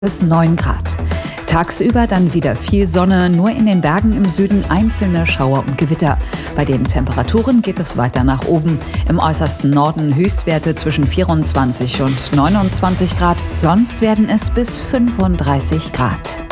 Bis 9 Grad. Tagsüber dann wieder viel Sonne, nur in den Bergen im Süden einzelne Schauer und Gewitter. Bei den Temperaturen geht es weiter nach oben. Im äußersten Norden Höchstwerte zwischen 24 und 29 Grad, sonst werden es bis 35 Grad.